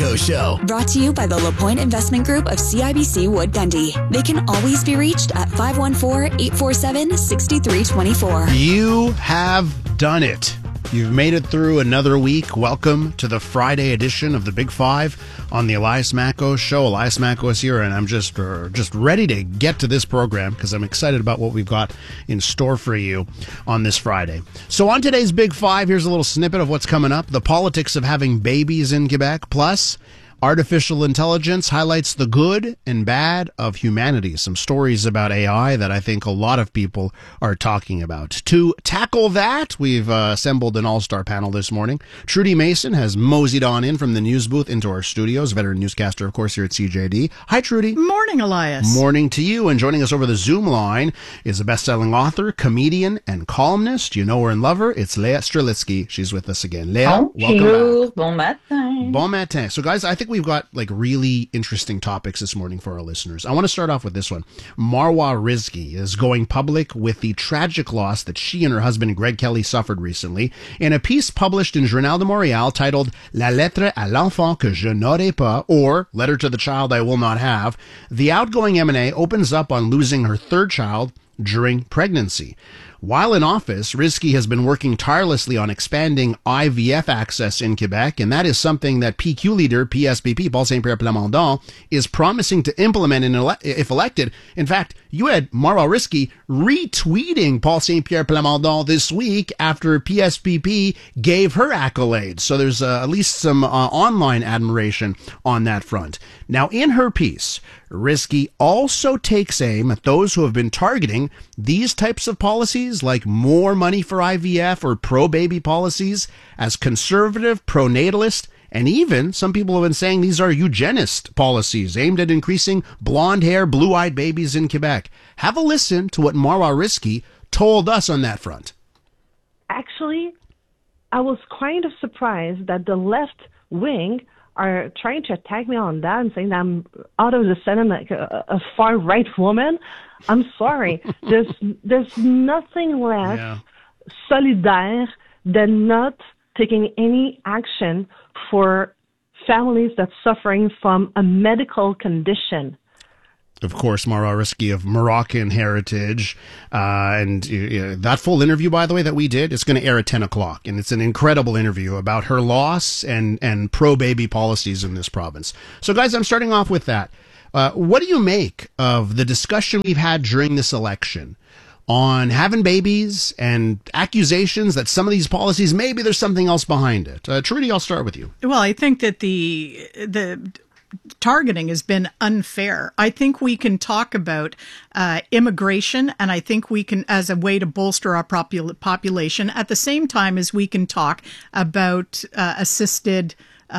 Macco Show. Brought to you by the LaPointe Investment Group of CIBC Wood Gundy. They can always be reached at 514-847-6324. You have done it. You've made it through another week. Welcome to the Friday edition of the Big Five on the Elias Macco Show. Elias Macco is here, and I'm just ready to get to this program because I'm excited about what we've got in store for you on this Friday. So on today's Big Five, here's a little snippet of what's coming up. The politics of having babies in Quebec, plus artificial intelligence highlights the good and bad of humanity. Some stories about AI that I think a lot of people are talking about. To tackle that, we've assembled an all-star panel this morning. Trudy Mason has moseyed on in from the news booth into our studios, veteran newscaster, of course, here at CJD. Hi, Trudy. Morning, Elias. Morning to you. And joining us over the Zoom line is a best-selling author, comedian, and columnist. You know her and love her. It's Leah Strelitzky. She's with us again. Leah, welcome back. Bon matin. Bon matin. So, guys, I think we've got like really interesting topics this morning for our listeners. I want to start off with this one. Marwa Rizki is going public with the tragic loss that she and her husband Greg Kelly suffered recently in a piece published in Journal de Montréal titled La lettre à l'enfant que je n'aurai pas, or Letter to the Child I Will Not Have. The outgoing M&A opens up on losing her third child during pregnancy. While in office, Rizki has been working tirelessly on expanding IVF access in Quebec, and that is something that PQ leader, PSPP, Paul Saint-Pierre Plamondon, is promising to implement if elected. In fact, you had Marwa Rizki retweeting Paul Saint-Pierre Plamondon this week after PSPP gave her accolades. So there's at least some online admiration on that front. Now, in her piece, Rizki also takes aim at those who have been targeting these types of policies, like more money for IVF or pro-baby policies, as conservative, pro-natalist, and even some people have been saying these are eugenist policies aimed at increasing blonde hair, blue-eyed babies in Quebec. Have a listen to what Marwa Rizki told us on that front. Actually, I was kind of surprised that the left wing are trying to attack me on that and saying that I'm out of the Senate like a far-right woman. I'm sorry. There's nothing less solidaire than not taking any action for families that's suffering from a medical condition. Of course, Marwa Rizki of Moroccan heritage. And that full interview, by the way, that we did, it's going to air at 10 o'clock. And it's an incredible interview about her loss and pro-baby policies in this province. So, guys, I'm starting off with that. What do you make of the discussion we've had during this election on having babies and accusations that some of these policies, maybe there's something else behind it? Trudy, I'll start with you. Well, I think that the targeting has been unfair. I think we can talk about immigration, and I think we can, as a way to bolster our population, at the same time as we can talk about assisted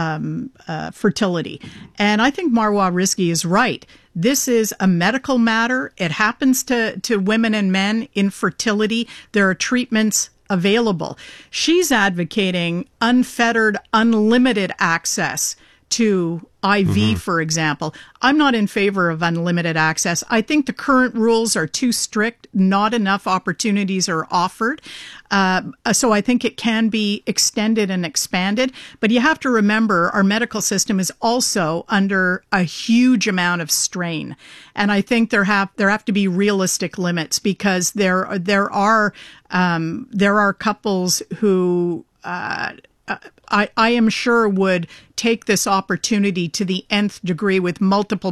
fertility. And I think Marwa Rizki is right. This is a medical matter. It happens to women and men. Infertility. There are treatments available. She's advocating unfettered, unlimited access to IV, for example. I'm not in favor of unlimited access. I think the current rules are too strict. Not enough opportunities are offered. So I think it can be extended and expanded. But you have to remember our medical system is also under a huge amount of strain. And I think there have to be realistic limits because there are couples who I am sure would take this opportunity to the nth degree with multiple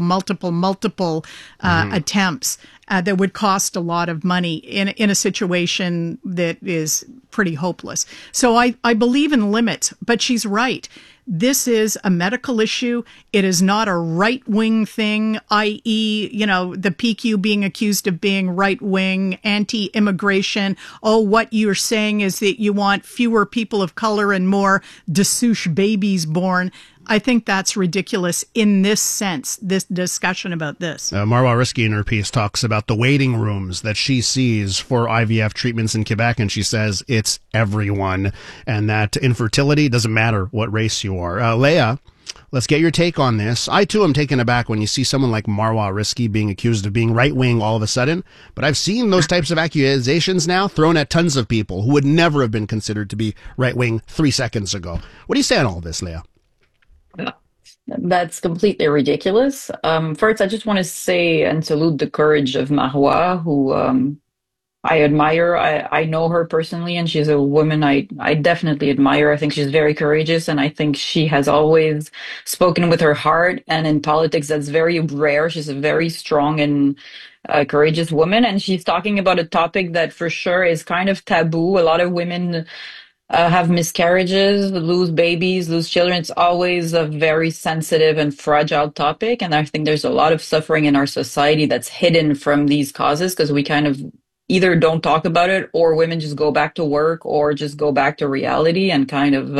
attempts that would cost a lot of money in a situation that is pretty hopeless. So I believe in limits, but she's right. This is a medical issue. It is not a right-wing thing, i.e., the PQ being accused of being right-wing, anti-immigration. Oh, what you're saying is that you want fewer people of color and more dessouche babies born. I think that's ridiculous in this sense, this discussion about this. Marwa Rizki in her piece talks about the waiting rooms that she sees for IVF treatments in Quebec, and she says it's everyone, and that infertility doesn't matter what race you are. Leah, let's get your take on this. I, too, am taken aback when you see someone like Marwa Rizki being accused of being right-wing all of a sudden, but I've seen those types of accusations now thrown at tons of people who would never have been considered to be right-wing 3 seconds ago. What do you say on all of this, Leah? That's completely ridiculous. First, I just want to say and salute the courage of Marwa, who I admire. I know her personally, and she's a woman I definitely admire. I think she's very courageous, and I think she has always spoken with her heart. And in politics, that's very rare. She's a very strong and courageous woman, and she's talking about a topic that for sure is kind of taboo. A lot of women have miscarriages, lose babies, lose children. It's always a very sensitive and fragile topic. And I think there's a lot of suffering in our society that's hidden from these causes because we kind of either don't talk about it or women just go back to work or just go back to reality and kind of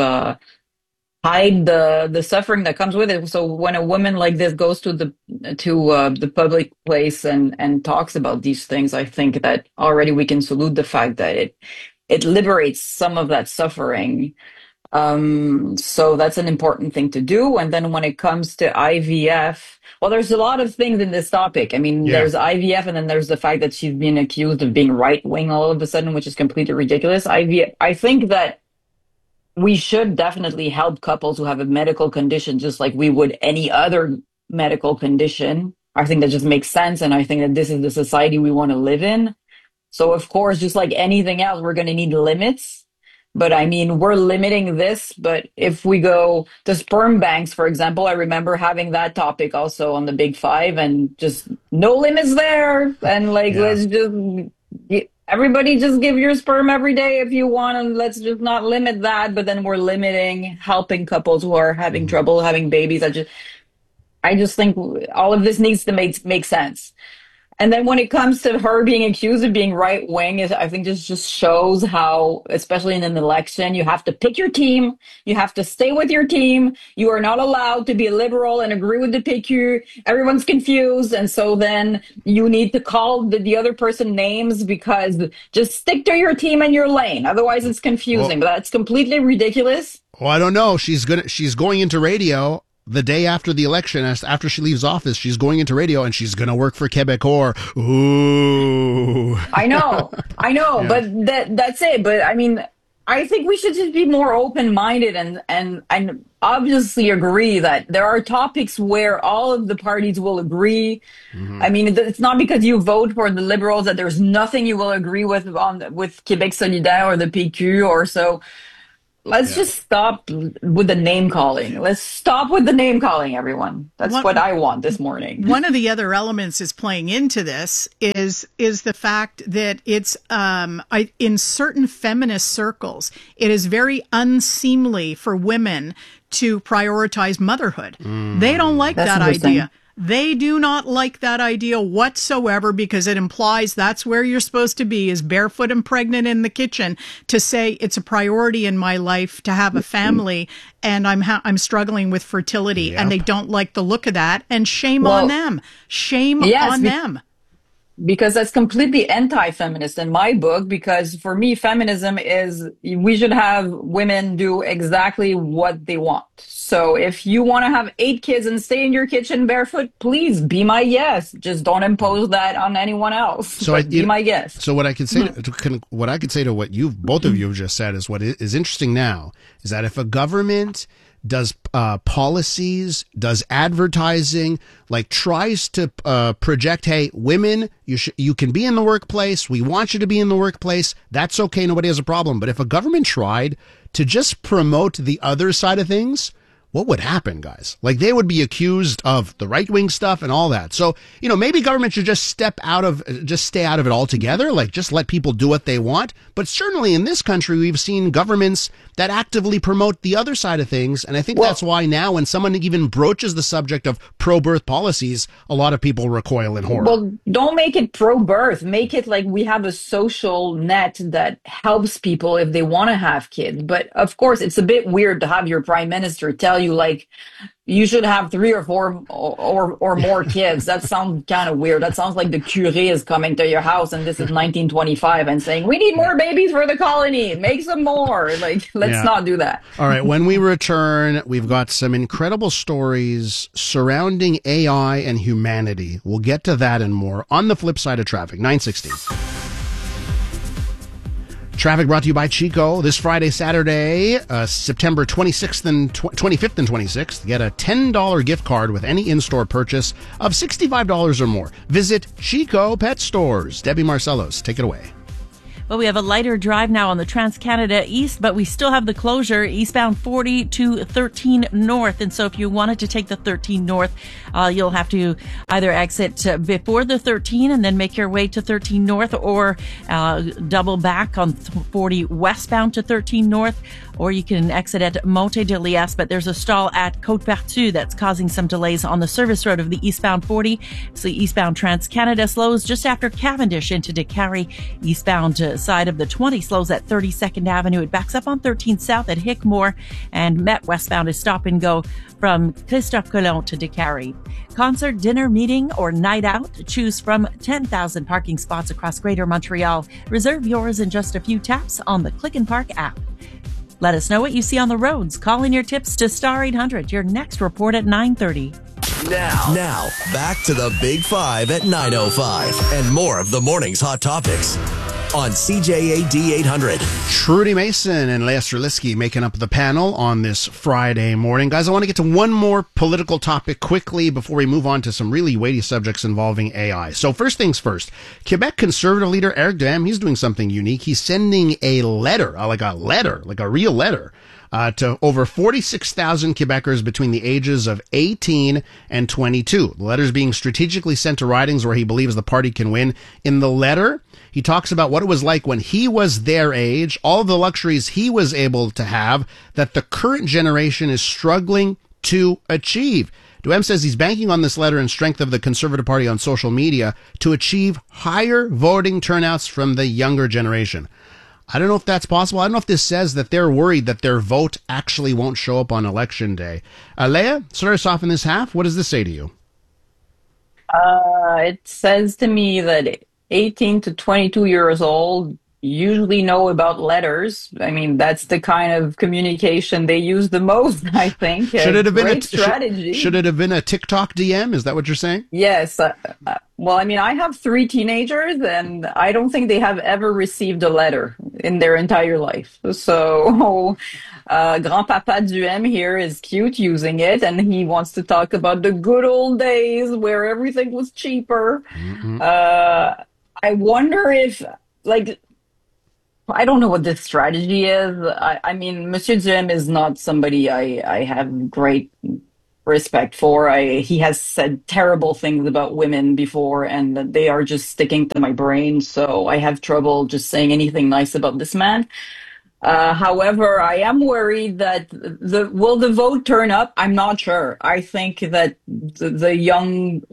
hide the suffering that comes with it. So when a woman like this goes to the public place and talks about these things, I think that already we can salute the fact that it liberates some of that suffering. So that's an important thing to do. And then when it comes to IVF, well, there's a lot of things in this topic. I mean, there's IVF, and then there's the fact that she's been accused of being right wing all of a sudden, which is completely ridiculous. IVF, I think that we should definitely help couples who have a medical condition just like we would any other medical condition. I think that just makes sense. And I think that this is the society we want to live in. So, of course, just like anything else, we're going to need limits. But I mean, we're limiting this. But if we go to sperm banks, for example, I remember having that topic also on the Big Five and just no limits there. And like, let's just, everybody just give your sperm every day if you want. And let's just not limit that. But then we're limiting helping couples who are having trouble having babies. I just think all of this needs to make sense. And then when it comes to her being accused of being right wing, I think this just shows how, especially in an election, you have to pick your team. You have to stay with your team. You are not allowed to be liberal and agree with the PQ. Everyone's confused. And so then you need to call the other person names because just stick to your team and your lane. Otherwise, it's confusing. But that's completely ridiculous. Well, I don't know. She's going into radio. The day after the election, after she leaves office, she's going into radio and she's going to work for Quebecor. Ooh. I know, but that's it. But I mean, I think we should just be more open-minded and obviously agree that there are topics where all of the parties will agree. I mean, it's not because you vote for the Liberals that there's nothing you will agree with with Québec Solidaire or the PQ or so. Let's just stop with the name calling. Let's stop with the name calling, everyone. That's what I want this morning. One of the other elements is playing into this is the fact that it's in certain feminist circles, it is very unseemly for women to prioritize motherhood. They don't like that idea. They do not like that idea whatsoever because it implies that's where you're supposed to be, is barefoot and pregnant in the kitchen, to say it's a priority in my life to have a family and I'm struggling with fertility. And they don't like the look of that. And shame on them. Shame on them. Because that's completely anti-feminist in my book, because for me, feminism is we should have women do exactly what they want. So if you want to have 8 kids and stay in your kitchen barefoot, please be my yes. Just don't impose that on anyone else. So be my guest. So what I could say, to what both of you have just said is what is interesting now is that if a government does policies, does advertising, like tries to project, hey, women, you can be in the workplace. We want you to be in the workplace. That's okay. Nobody has a problem. But if a government tried to just promote the other side of things, what would happen, guys? Like, they would be accused of the right-wing stuff and all that. So, maybe government should just stay out of it altogether. Like, just let people do what they want. But certainly in this country, we've seen governments that actively promote the other side of things. And I think that's why now when someone even broaches the subject of pro-birth policies, a lot of people recoil in horror. Well, don't make it pro-birth. Make it like we have a social net that helps people if they want to have kids. But of course, it's a bit weird to have your prime minister tell you, like, you should have 3 or 4 or more kids. That sounds kind of weird. That sounds like the curé is coming to your house and this is 1925 and saying, we need more babies for the colony. Make some more. Like, let's not do that. All right. When we return, we've got some incredible stories surrounding AI and humanity. We'll get to that and more on the flip side of traffic. 9:16. Traffic brought to you by Chico. This Friday, Saturday, September 26th and 25th and 26th, get a $10 gift card with any in-store purchase of $65 or more. Visit Chico Pet Stores. Debbie Marcellos, take it away. Well, we have a lighter drive now on the Trans-Canada East, but we still have the closure eastbound 40 to 13 North. And so if you wanted to take the 13 North, you'll have to either exit before the 13 and then make your way to 13 North, or double back on 40 westbound to 13 North, or you can exit at Monte de Liesse, but there's a stall at Côte-Pertue that's causing some delays on the service road of the eastbound 40. So the eastbound Trans-Canada slows just after Cavendish into Décarie. Eastbound side of the 20 slows at 32nd Avenue. It backs up on 13 South at Hickmore, and Met westbound is stop and go from Christophe Colomb to Décarie. Concert, dinner, meeting, or night out, choose from 10,000 parking spots across Greater Montreal. Reserve yours in just a few taps on the Click and Park app. Let us know what you see on the roads. Call in your tips to Star 800. Your next report at 9:30. Now, back to the Big Five at 9:05 and more of the morning's hot topics on CJAD 800. Trudy Mason and Leah Streliski making up the panel on this Friday morning. Guys, I want to get to one more political topic quickly before we move on to some really weighty subjects involving AI. So first things first, Quebec Conservative leader Eric Duhem, he's doing something unique. He's sending a letter, like a real letter, to over 46,000 Quebecers between the ages of 18 and 22. The letter is being strategically sent to ridings where he believes the party can win. In the letter, he talks about what it was like when he was their age, all the luxuries he was able to have that the current generation is struggling to achieve. Duhem says he's banking on this letter and strength of the Conservative Party on social media to achieve higher voting turnouts from the younger generation. I don't know if that's possible. I don't know if this says that they're worried that their vote actually won't show up on election day. Leah, start us off in this half. What does this say to you? It says to me that 18 to 22 years old usually know about letters. I mean, that's the kind of communication they use the most, I think. Should it have been Great strategy. Should it have been a TikTok DM? Is that what you're saying? Yes. Well, I mean, I have 3 teenagers, and I don't think they have ever received a letter in their entire life. So, Grandpapa Duhem here is cute using it, and he wants to talk about the good old days where everything was cheaper. Mm-hmm. I wonder if, I don't know what this strategy is. I mean, Monsieur Duhem is not somebody I have great respect for. He has said terrible things about women before, and they are just sticking to my brain. So I have trouble just saying anything nice about this man. However, I am worried that will the vote turn up? I'm not sure. I think that the young,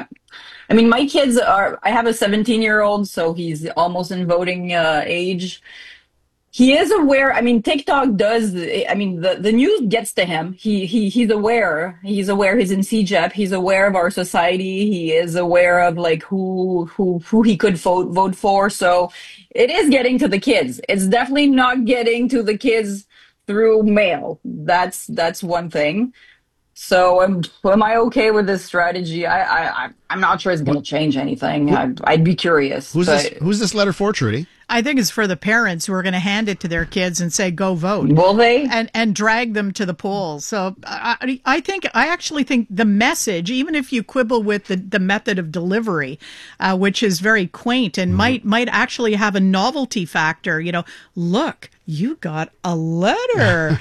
I mean, my kids I have a 17-year-old, so he's almost in voting age. He is aware. I mean, TikTok does. I mean, the news gets to him. He's aware. He's aware. He's in CEGEP. He's aware of our society. He is aware of who he could vote for. So it is getting to the kids. It's definitely not getting to the kids through mail. That's one thing. So am I okay with this strategy? I'm not sure it's going to change anything. I'd be curious. Who's this letter for, Trudy? I think it's for the parents who are going to hand it to their kids and say, go vote. Will they? And drag them to the polls. So I actually think the message, even if you quibble with the method of delivery, which is very quaint and might actually have a novelty factor, look, you got a letter.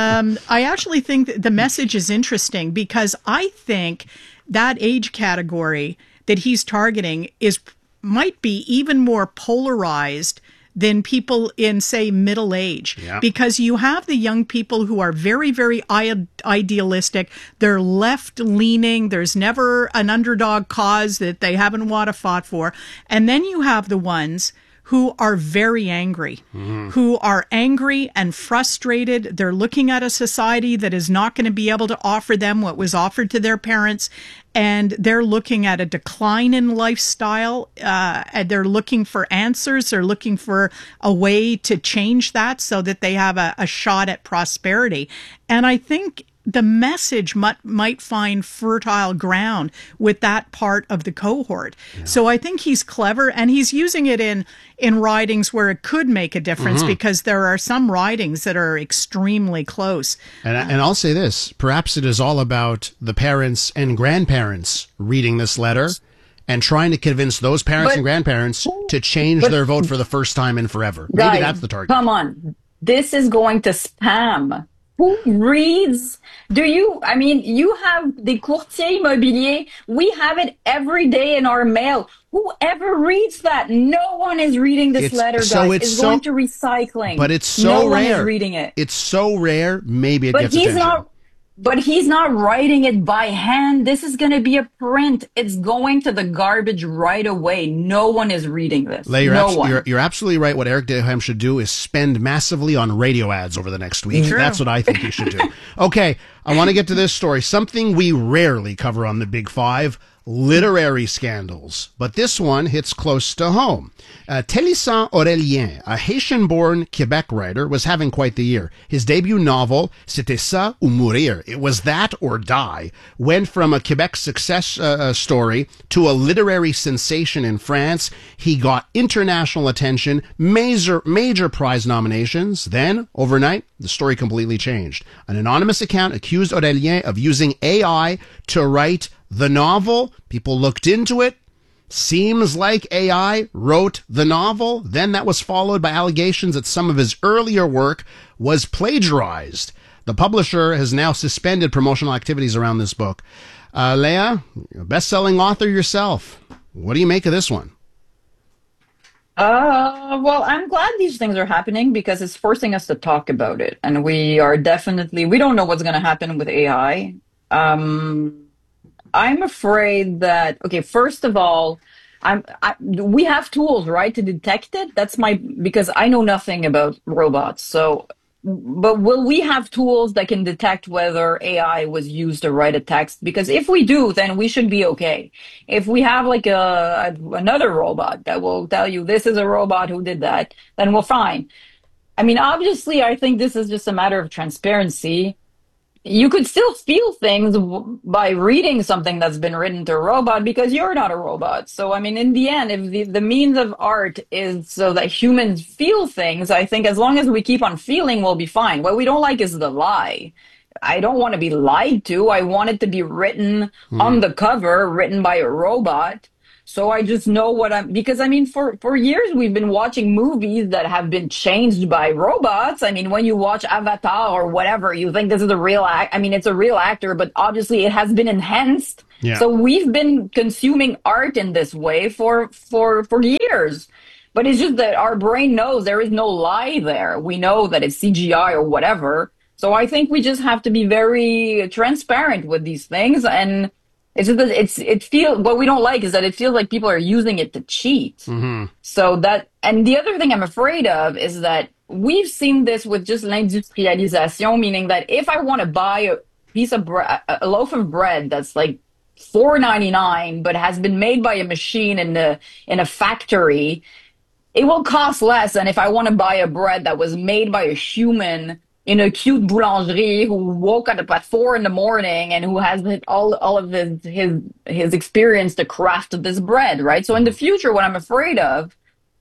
I actually think that the message is interesting because I think that age category that he's targeting might be even more polarized than people in, say, middle age. Yeah. Because you have the young people who are very, very idealistic. They're left-leaning. There's never an underdog cause that they haven't fought for. And then you have the ones who are very angry, who are angry and frustrated. They're looking at a society that is not going to be able to offer them what was offered to their parents. And they're looking at a decline in lifestyle. And they're looking for answers. They're looking for a way to change that so that they have a shot at prosperity. And I think the message might find fertile ground with that part of the cohort. Yeah. So I think he's clever, and he's using it in ridings where it could make a difference, because there are some ridings that are extremely close. And I'll say this, perhaps it is all about the parents and grandparents reading this letter and trying to convince those parents and grandparents to change their vote for the first time in forever. Maybe guys, that's the target. Come on. This is going to spam. Who reads? You have the courtier immobilier. We have it every day in our mail. Whoever reads that? No one is reading this letter, guys. It's going to recycling. But it's so rare. No one is reading it. It's so rare. Maybe it gets attention. But he's not writing it by hand. This is going to be a print. It's going to the garbage right away. No one is reading this. You're absolutely right. What Eric Duhem should do is spend massively on radio ads over the next week. True. That's what I think he should do. Okay, I want to get to this story. Something we rarely cover on the Big Five. Literary scandals, but this one hits close to home. Télissant Aurélien, a Haitian-born Quebec writer, was having quite the year. His debut novel, C'était ça ou mourir, it was that or die, went from a Quebec success story to a literary sensation in France. He got international attention, major prize nominations. Then, overnight, the story completely changed. An anonymous account accused Aurélien of using AI to write the novel. People looked into it. Seems like AI wrote the novel. Then that was followed by allegations that some of his earlier work was plagiarized. The publisher has now suspended promotional activities around this book. Leah, best-selling author yourself. What do you make of this one? Well, I'm glad these things are happening because it's forcing us to talk about it. And we don't know what's going to happen with AI. I'm afraid that, okay, first of all, we have tools, right, to detect it. Because I know nothing about robots. So, but will we have tools that can detect whether AI was used to write a text? Because if we do, then we should be okay. If we have like another robot that will tell you this is a robot who did that, then we're fine. I mean, obviously, I think this is just a matter of transparency. You could still feel things by reading something that's been written to a robot because you're not a robot. So, I mean, in the end, if the means of art is so that humans feel things, I think as long as we keep on feeling, we'll be fine. What we don't like is the lie. I don't want to be lied to. I want it to be written on the cover, written by a robot. So I just know because I mean, for years we've been watching movies that have been changed by robots. I mean, when you watch Avatar or whatever, you think this is a real it's a real actor, but obviously it has been enhanced. Yeah. So we've been consuming art in this way for years. But it's just that our brain knows there is no lie there. We know that it's CGI or whatever. So I think we just have to be very transparent with these things. And it's just that what we don't like is that it feels like people are using it to cheat. Mm-hmm. And the other thing I'm afraid of is that we've seen this with just l'industrialisation, meaning that if I want to buy a piece of a loaf of bread that's like $4.99, but has been made by a machine in a factory, it will cost less than if I want to buy a bread that was made by a human in a cute boulangerie who woke up at 4 a.m. and who has all of his experience to craft this bread, right? So in the future, what I'm afraid of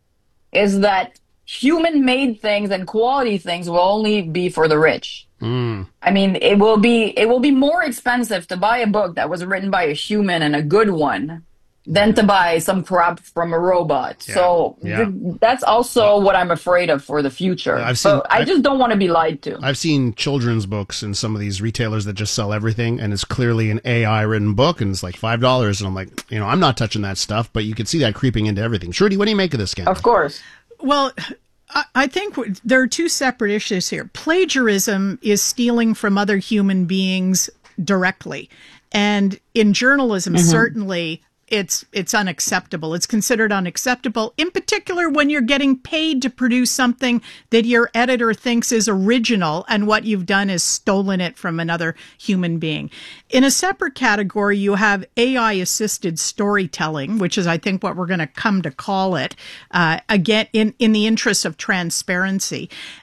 is that human-made things and quality things will only be for the rich. Mm. I mean, it will be more expensive to buy a book that was written by a human and a good one than to buy some crap from a robot. Yeah, so that's also what I'm afraid of for the future. I just don't want to be lied to. I've seen children's books in some of these retailers that just sell everything, and it's clearly an AI written book, and it's like $5. And I'm like, I'm not touching that stuff, but you can see that creeping into everything. Shruti, what do you make of this scandal? Of course. Well, I think there are two separate issues here. Plagiarism is stealing from other human beings directly. And in journalism, certainly, it's unacceptable. It's considered unacceptable, in particular when you're getting paid to produce something that your editor thinks is original and what you've done is stolen it from another human being. In a separate category, you have AI-assisted storytelling, which is, I think, what we're going to come to call it, again, in the interest of transparency.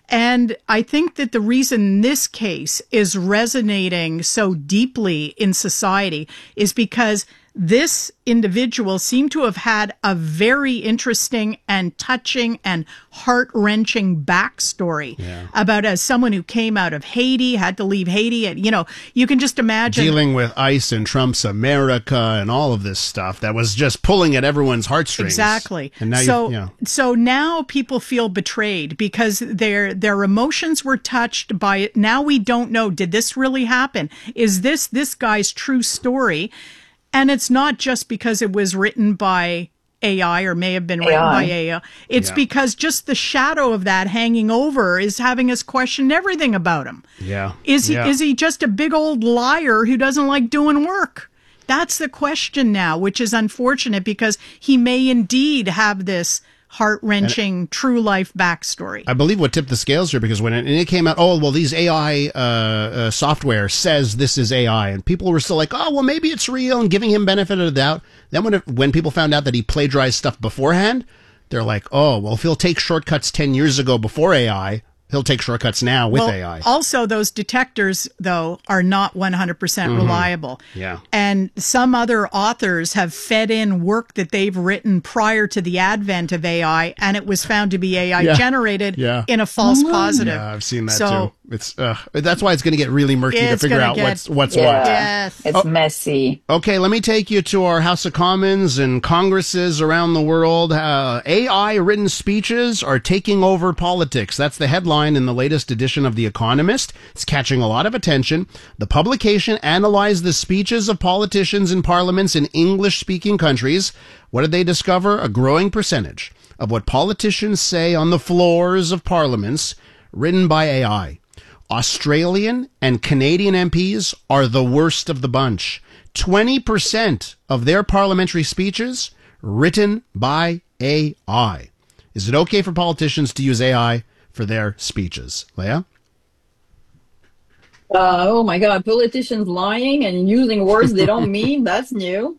And I think that the reason this case is resonating so deeply in society is because this individual seemed to have had a very interesting and touching and heart-wrenching backstory about as someone who came out of Haiti, had to leave Haiti. And, you can just imagine dealing with ICE and Trump's America and all of this stuff that was just pulling at everyone's heartstrings. Exactly. And now so now people feel betrayed because their emotions were touched by it. Now we don't know, did this really happen? Is this guy's true story? And it's not just because it was written by AI or may have been written by AI. It's because just the shadow of that hanging over is having us question everything about him. Yeah. Is he just a big old liar who doesn't like doing work? That's the question now, which is unfortunate because he may indeed have this heart-wrenching, true-life backstory. I believe what tipped the scales here, because when it came out, these AI software says this is AI, and people were still like, maybe it's real, and giving him benefit of the doubt. Then when people found out that he plagiarized stuff beforehand, they're like, if he'll take shortcuts 10 years ago before AI, he'll take shortcuts now with AI. Also, those detectors, though, are not 100% reliable. Yeah. And some other authors have fed in work that they've written prior to the advent of AI, and it was found to be AI generated in a false positive. Yeah, I've seen that too. It's that's why it's going to get really murky to figure out what's what. Yes. It's messy. Okay, let me take you to our House of Commons and Congresses around the world. AI-written speeches are taking over politics. That's the headline in the latest edition of The Economist. It's catching a lot of attention. The publication analyzed the speeches of politicians in parliaments in English-speaking countries. What did they discover? A growing percentage of what politicians say on the floors of parliaments written by AI. Australian and Canadian MPs are the worst of the bunch. 20% of their parliamentary speeches written by AI. Is it okay for politicians to use AI for their speeches? Leah? Oh my God, politicians lying and using words they don't mean, that's new.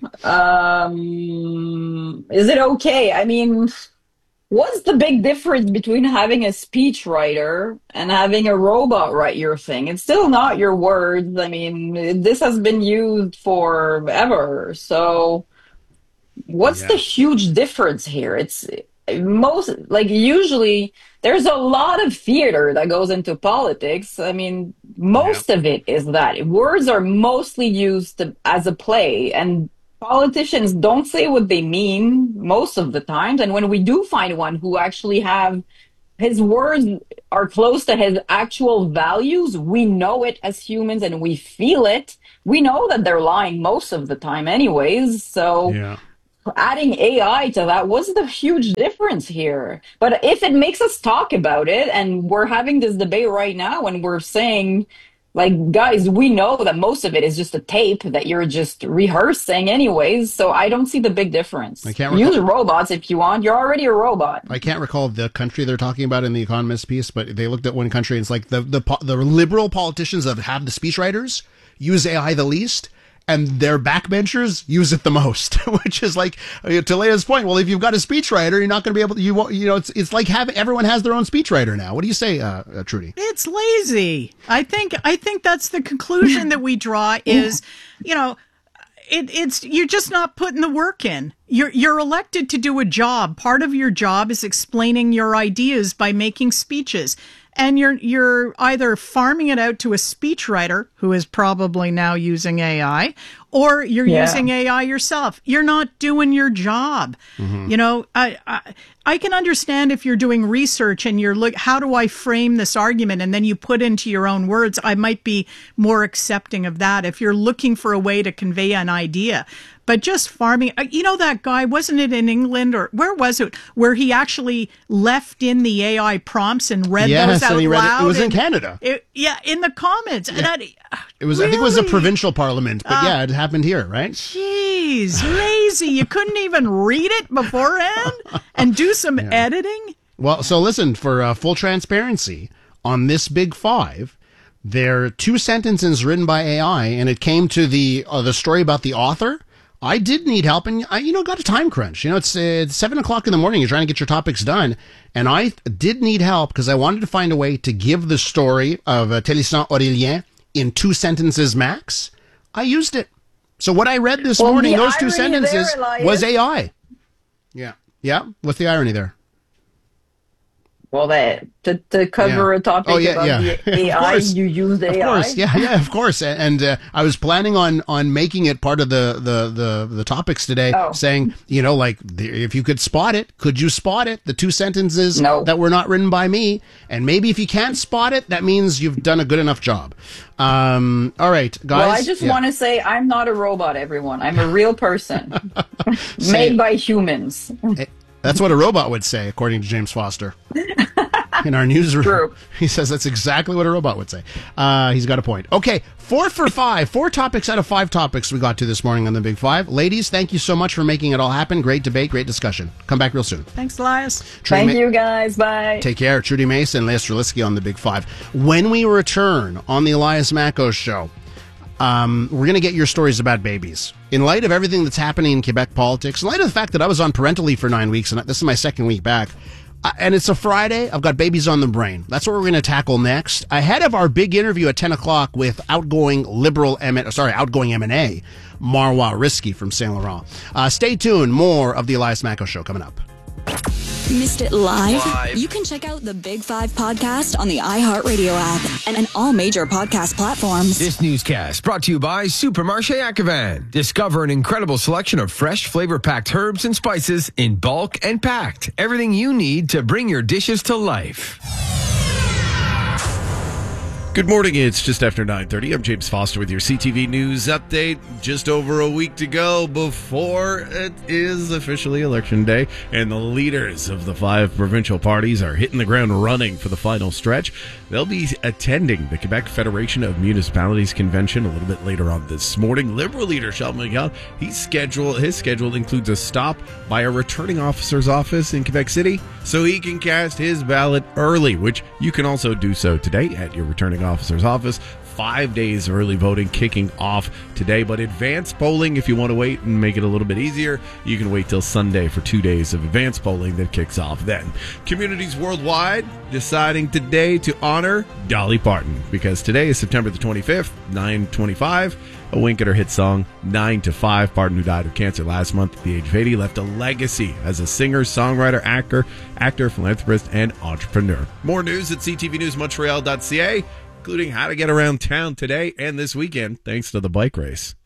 Is it okay? I mean, what's the big difference between having a speechwriter and having a robot write your thing? It's still not your words. I mean, this has been used forever. So what's the huge difference here? It's usually there's a lot of theater that goes into politics. I mean, most of it is that words are mostly used as a play, and politicians don't say what they mean most of the times. And when we do find one who actually have his words are close to his actual values, we know it as humans and we feel it. We know that they're lying most of the time anyways. So adding AI to that, what's the huge difference here? But if it makes us talk about it, and we're having this debate right now and we're saying, like, guys, we know that most of it is just a tape that you're just rehearsing anyways, so I don't see the big difference. Use robots if you want. You're already a robot. I can't recall the country they're talking about in the Economist piece, but they looked at one country and it's like the liberal politicians that have the speechwriters use AI the least, and their backbenchers use it the most, which is like, to Leah's point, well, if you've got a speechwriter, you're not going to be able to, it's like everyone has their own speechwriter now. What do you say, Trudy? It's lazy. I think that's the conclusion that we draw is, it's you're just not putting the work in. You're elected to do a job. Part of your job is explaining your ideas by making speeches. And you're either farming it out to a speechwriter who is probably now using AI, or you're using AI yourself. You're not doing your job. I can understand if you're doing research and you're how do I frame this argument? And then you put into your own words. I might be more accepting of that if you're looking for a way to convey an idea. But just farming, that guy, wasn't it in England or where was it, where he actually left in the AI prompts and read those out loud? It was in Canada. In the comments. Yeah. And it was, really? I think it was a provincial parliament, but it happened here, right? Jeez, lazy. You couldn't even read it beforehand and do some editing? Well, so listen, for full transparency, on this Big Five, there are 2 sentences written by AI, and it came to the story about the author. I did need help, and I, got a time crunch. It's 7 o'clock in the morning. You're trying to get your topics done, and I did need help because I wanted to find a way to give the story of Téléstan Aurélien in 2 sentences max. I used it. So what I read this morning, those 2 sentences, was AI. Yeah. What's the irony there? Well, to cover a topic about the AI, you use AI. Of course, of course. And I was planning on making it part of the topics today, saying, if you could spot it, could you spot it? The 2 sentences that were not written by me. And maybe if you can't spot it, that means you've done a good enough job. All right, guys. Well, I just want to say I'm not a robot, everyone. I'm a real person made by humans. That's what a robot would say, according to James Foster. In our newsroom. True. He says that's exactly what a robot would say. He's got a point. Okay, 4 for 5. 4 topics out of 5 topics we got to this morning on the Big Five. Ladies, thank you so much for making it all happen. Great debate, great discussion. Come back real soon. Thanks, Elias. Thank you, guys. Bye. Take care. Trudy Mason and Leah Strelitzky on the Big Five. When we return on the Elias Macos Show, we're going to get your stories about babies. In light of everything that's happening in Quebec politics, in light of the fact that I was on parental leave for 9 weeks, and this is my 2nd week back, and it's a Friday, I've got babies on the brain. That's what we're going to tackle next. Ahead of our big interview at 10 o'clock with outgoing MNA, Marwa Rizki from Saint Laurent. Stay tuned. More of the Elias Macos Show coming up. Missed it live? You can check out the Big Five podcast on the iHeartRadio app and all major podcast platforms. This newscast brought to you by Supermarché Accavan. Discover an incredible selection of fresh, flavor-packed herbs and spices in bulk and packed. Everything you need to bring your dishes to life. Good morning. It's just after 9:30. I'm James Foster with your CTV News update. Just over a week to go before it is officially Election Day, and the leaders of the 5 provincial parties are hitting the ground running for the final stretch. They'll be attending the Quebec Federation of Municipalities Convention a little bit later on this morning. Liberal leader Charles Miguel, his schedule includes a stop by a returning officer's office in Quebec City so he can cast his ballot early, which you can also do so today at your returning officer's office. 5 days early voting kicking off today, but advanced polling, if you want to wait and make it a little bit easier, you can wait till Sunday for 2 days of advanced polling that kicks off then. Communities worldwide deciding today to honor Dolly Parton, because today is September the 25th, 9/25. A wink at her hit song 9 to 5. Parton, who died of cancer last month at the age of 80, left a legacy as a singer, songwriter, actor, philanthropist, and entrepreneur. More news at ctvnewsmontreal.ca, including how to get around town today and this weekend, thanks to the bike race.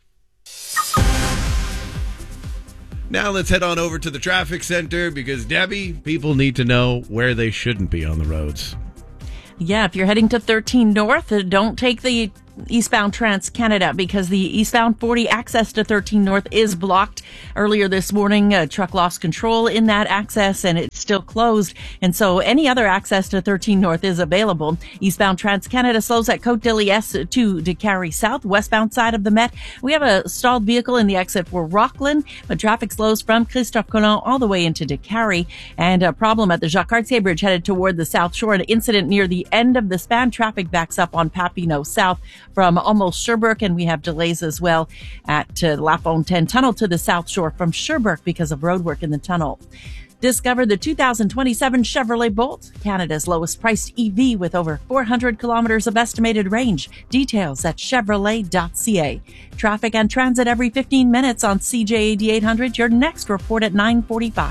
Now let's head on over to the traffic center, because, Debbie, people need to know where they shouldn't be on the roads. Yeah, if you're heading to 13 North, don't take the eastbound Trans-Canada, because the eastbound 40 access to 13 North is blocked. Earlier this morning, a truck lost control in that access and it's still closed. And so any other access to 13 North is available. Eastbound Trans-Canada slows at Côte d'Elias to Décarie South, westbound side of the Met. We have a stalled vehicle in the exit for Rockland, but traffic slows from Christophe Colomb all the way into Décarie. And a problem at the Jacques-Cartier Bridge headed toward the South Shore. An incident near the end of the span. Traffic backs up on Papineau South from almost Sherbrooke, and we have delays as well at La Fontaine Tunnel to the South Shore from Sherbrooke because of roadwork in the tunnel. Discover the 2027 Chevrolet Bolt, Canada's lowest priced EV with over 400 kilometers of estimated range. Details at Chevrolet.ca. Traffic and transit every 15 minutes on CJAD 800. Your next report at 9:45.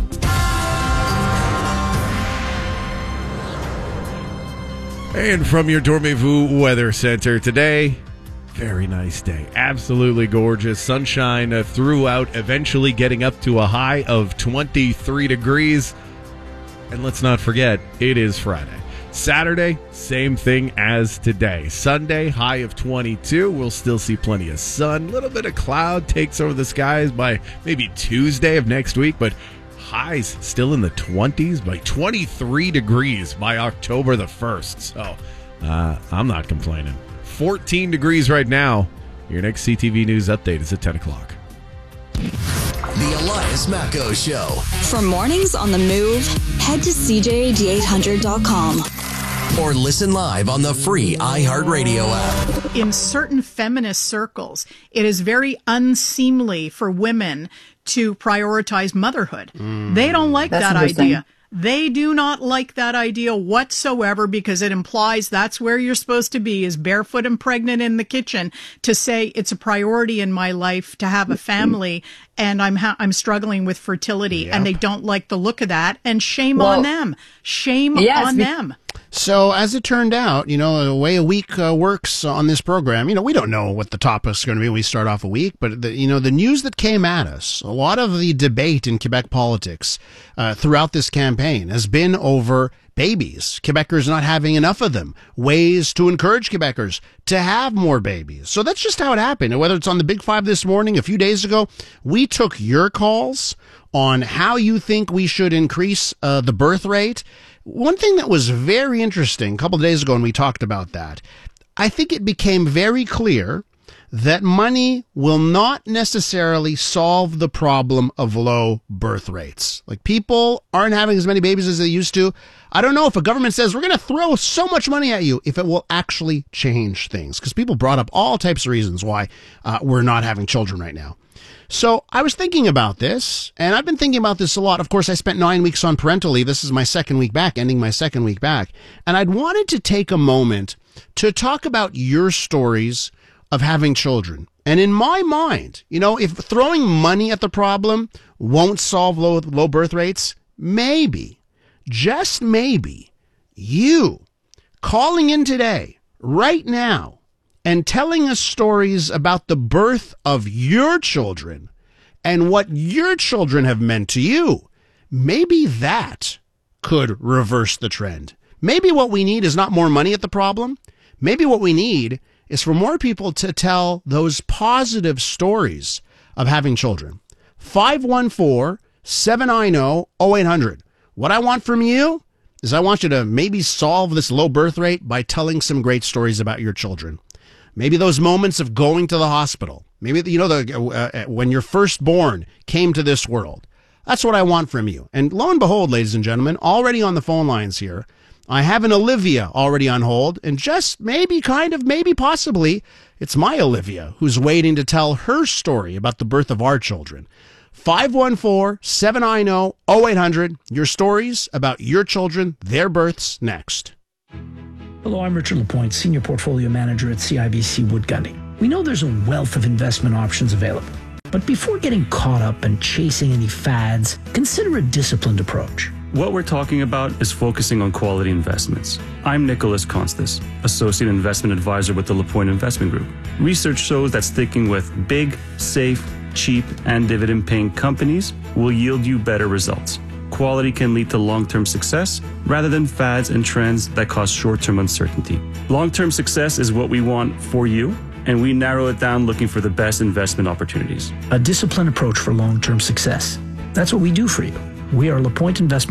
And from your Dormez-vous Weather Center today, very nice day. Absolutely gorgeous. Sunshine throughout, eventually getting up to a high of 23 degrees. And let's not forget, it is Friday. Saturday, same thing as today. Sunday, high of 22. We'll still see plenty of sun. A little bit of cloud takes over the skies by maybe Tuesday of next week, but highs still in the 20s by 23 degrees by October the 1st. So I'm not complaining. 14 degrees right now. Your next CTV News update is at 10 o'clock. The Elias Macos Show. For mornings on the move, head to CJAD800.com or listen live on the free iHeartRadio app. In certain feminist circles, it is very unseemly for women to prioritize motherhood. They don't like that idea. They do not like that idea whatsoever because it implies that's where you're supposed to be, is barefoot and pregnant in the kitchen, to say it's a priority in my life to have a family and I'm struggling with fertility. And they don't like the look of that. And shame on them. Shame on them. So as it turned out, the way a week works on this program, we don't know what the topic's going to be when we start off a week, but the news that came at us, a lot of the debate in Quebec politics throughout this campaign has been over babies, Quebecers not having enough of them, ways to encourage Quebecers to have more babies. So that's just how it happened. And whether it's on the Big Five this morning, a few days ago, we took your calls on how you think we should increase the birth rate. One thing that was very interesting a couple of days ago when we talked about that, I think it became very clear that money will not necessarily solve the problem of low birth rates. Like, people aren't having as many babies as they used to. I don't know if a government says we're going to throw so much money at you, if it will actually change things. Because people brought up all types of reasons why we're not having children right now. So I was thinking about this, and I've been thinking about this a lot. Of course, I spent 9 weeks on parental leave. This is my second week back, ending my second week back. And I'd wanted to take a moment to talk about your stories of having children. And in my mind, if throwing money at the problem won't solve low birth rates, maybe, just maybe, you calling in today, right now, and telling us stories about the birth of your children and what your children have meant to you, maybe that could reverse the trend. Maybe what we need is not more money at the problem. Maybe what we need is for more people to tell those positive stories of having children. 514-790-0800. What I want from you is I want you to maybe solve this low birth rate by telling some great stories about your children. Maybe those moments of going to the hospital. Maybe, when your firstborn came to this world. That's what I want from you. And lo and behold, ladies and gentlemen, already on the phone lines here, I have an Olivia already on hold. And just maybe, possibly, it's my Olivia who's waiting to tell her story about the birth of our children. 514-790-0800. Your stories about your children, their births, next. Hello, I'm Richard Lapointe, Senior Portfolio Manager at CIBC Wood Gundy. We know there's a wealth of investment options available, but before getting caught up and chasing any fads, consider a disciplined approach. What we're talking about is focusing on quality investments. I'm Nicholas Constas, Associate Investment Advisor with the Lapointe Investment Group. Research shows that sticking with big, safe, cheap, and dividend-paying companies will yield you better results. Quality can lead to long-term success rather than fads and trends that cause short-term uncertainty. Long-term success is what we want for you, and we narrow it down looking for the best investment opportunities. A disciplined approach for long-term success. That's what we do for you. We are Lapointe Investment